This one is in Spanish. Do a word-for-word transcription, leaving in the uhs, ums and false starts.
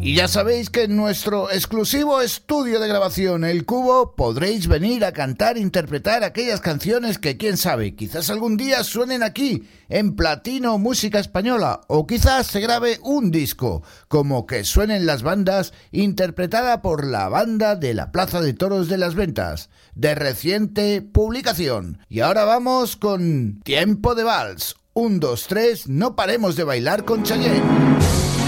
Y ya sabéis que en nuestro exclusivo estudio de grabación El Cubo podréis venir a cantar e interpretar aquellas canciones que quién sabe, quizás algún día suenen aquí en Platino Música Española, o quizás se grabe un disco como Que suenen las bandas, interpretada por la banda de la Plaza de Toros de las Ventas, de reciente publicación. Y ahora vamos con Tiempo de Vals. Un, dos, tres, no paremos de bailar con Chayanne.